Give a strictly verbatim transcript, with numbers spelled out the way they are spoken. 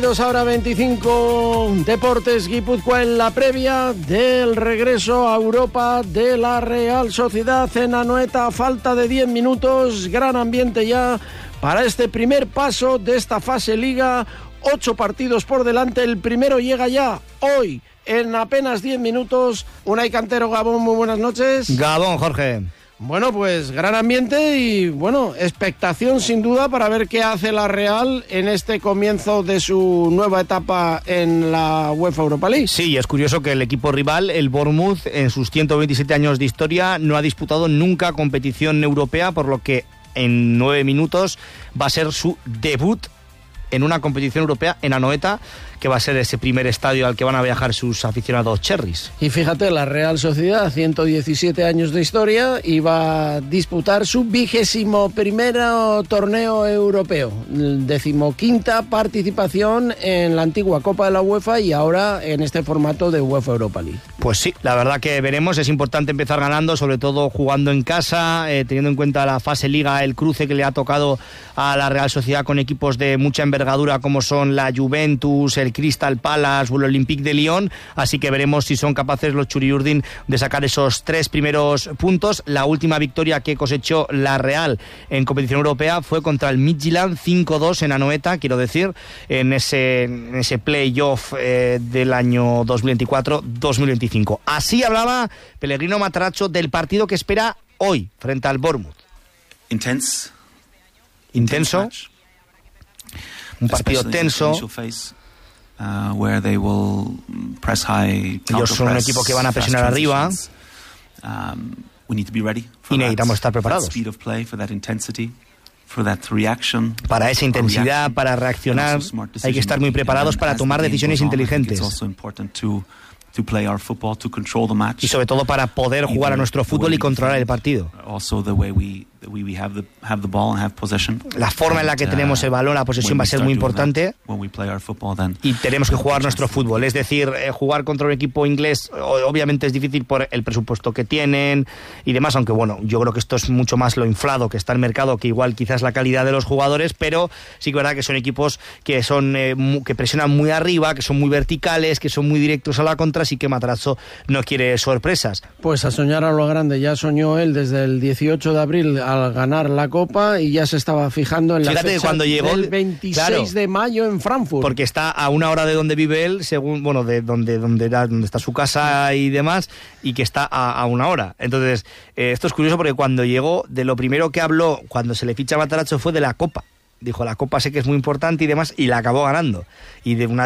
Ahora veinticinco Deportes Guipúzcoa en la previa del regreso a Europa de la Real Sociedad en Anoeta. Falta de diez minutos, gran ambiente ya para este primer paso de esta fase Liga. Ocho partidos por delante, el primero llega ya hoy en apenas diez minutos. Unai Cantero, Gabón, muy buenas noches. Gabón, Jorge. Bueno, pues gran ambiente y, bueno, expectación sin duda para ver qué hace la Real en este comienzo de su nueva etapa en la UEFA Europa League. Sí, es curioso que el equipo rival, el Bournemouth, en sus ciento veintisiete años de historia, no ha disputado nunca competición europea, por lo que en nueve minutos va a ser su debut en una competición europea en Anoeta, que va a ser ese primer estadio al que van a viajar sus aficionados cherries. Y fíjate, la Real Sociedad, ciento diecisiete años de historia, y va a disputar su vigésimo primero torneo europeo, decimoquinta participación en la antigua Copa de la UEFA y ahora en este formato de UEFA Europa League. Pues sí, la verdad que veremos, es importante empezar ganando, sobre todo jugando en casa, eh, teniendo en cuenta la fase Liga, el cruce que le ha tocado a la Real Sociedad con equipos de mucha envergadura como son la Juventus, el Crystal Palace o el Olympique de Lyon, así que veremos si son capaces los Churiurdin de sacar esos tres primeros puntos. La última victoria que cosechó la Real en competición europea fue contra el Midtjylland cinco dos en Anoeta, quiero decir, en ese, en ese playoff eh, del año dos mil veinticuatro dos mil veinticinco. Así hablaba Pellegrino Matarazzo del partido que espera hoy frente al Bournemouth. Intense. Intenso. Un partido tenso. Uh, where they will press high, ellos son un equipo que van a presionar arriba, um, we need to be ready for y necesitamos estar preparados that speed of play, for that intensity, for that reaction, para esa intensidad, para reaccionar. Hay que estar muy preparados para tomar decisiones inteligentes y sobre todo para poder jugar a nuestro fútbol y controlar el partido. La forma en la que tenemos el balón, la posesión va a ser muy importante y tenemos que jugar nuestro fútbol. Es decir, eh, jugar contra un equipo inglés obviamente es difícil por el presupuesto que tienen y demás, aunque bueno, yo creo que esto es mucho más lo inflado que está el mercado que igual quizás la calidad de los jugadores, pero sí que es verdad que son equipos que son eh, que presionan muy arriba, que son muy verticales, que son muy directos a la contra, así que Matarazzo no quiere sorpresas. Pues a soñar a lo grande, ya soñó él desde el dieciocho de abril al ganar la Copa y ya se estaba fijando en la Fíjate, fecha cuando llegó, del veintiséis claro, de mayo en Frankfurt. Porque está a una hora de donde vive él, según bueno, de donde donde, era, donde está su casa y demás, y que está a, a una hora. Entonces, eh, esto es curioso porque cuando llegó, de lo primero que habló cuando se le ficha a Matarazzo fue de la Copa. Dijo, la Copa sé que es muy importante y demás, y la acabó ganando. Y de una